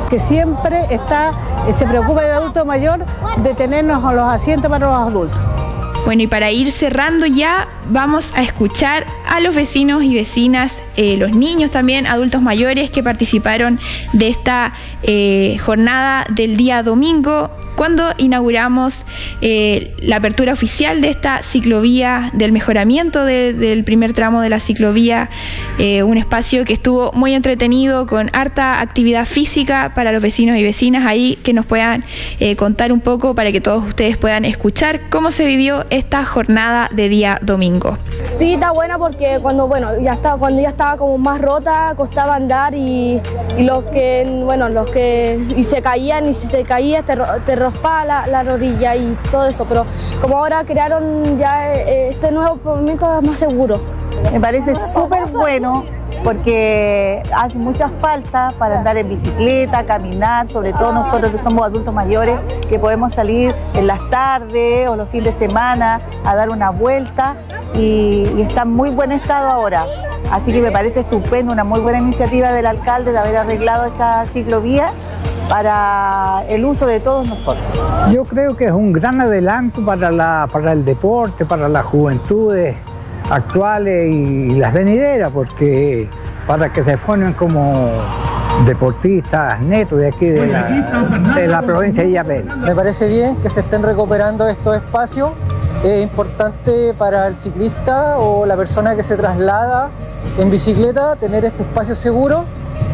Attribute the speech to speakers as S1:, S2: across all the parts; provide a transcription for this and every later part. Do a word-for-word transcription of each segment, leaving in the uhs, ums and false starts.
S1: que siempre está, se preocupa del adulto mayor de tenernos los asientos para los adultos.
S2: Bueno, y para ir cerrando ya, vamos a escuchar a los vecinos y vecinas, eh, los niños también, adultos mayores que participaron de esta eh, jornada del día domingo, cuando inauguramos eh, la apertura oficial de esta ciclovía, del mejoramiento de, del primer tramo de la ciclovía, eh, un espacio que estuvo muy entretenido, con harta actividad física para los vecinos y vecinas ahí, que nos puedan eh, contar un poco para que todos ustedes puedan escuchar cómo se vivió esta jornada de día domingo.
S3: Sí, está buena porque cuando, bueno, ya estaba, cuando ya estaba como más rota, costaba andar y, y los que, bueno, los que y se caían y si se caía te, te raspaba la, la rodilla y todo eso, pero como ahora crearon ya eh, este nuevo movimiento más seguro.
S4: Me parece súper bueno porque hace mucha falta para andar en bicicleta, caminar, sobre todo nosotros que somos adultos mayores, que podemos salir en las tardes o los fines de semana a dar una vuelta y, y está en muy buen estado ahora. Así que me parece estupendo, una muy buena iniciativa del alcalde de haber arreglado esta ciclovía para el uso de todos nosotros.
S5: Yo creo que es un gran adelanto para, la, para el deporte, para las juventudes actuales y las venideras, porque para que se formen como deportistas netos de aquí de la, de la provincia de Illapel.
S6: Me parece bien que se estén recuperando estos espacios. Es importante para el ciclista o la persona que se traslada en bicicleta tener este espacio seguro,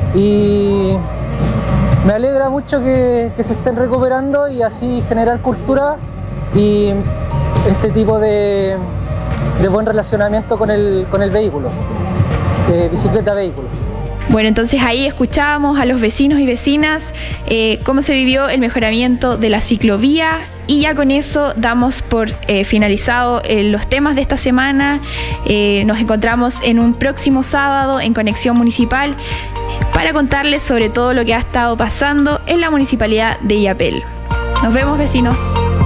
S6: y me alegra mucho que, que se estén recuperando y así generar cultura y este tipo de, de buen relacionamiento con el, con el vehículo, de bicicleta-vehículo.
S2: Bueno, entonces ahí escuchábamos a los vecinos y vecinas eh, cómo se vivió el mejoramiento de la ciclovía, y ya con eso damos por eh, finalizado eh, los temas de esta semana. Eh, nos encontramos en un próximo sábado en Conexión Municipal para contarles sobre todo lo que ha estado pasando en la Municipalidad de Illapel. Nos vemos, vecinos.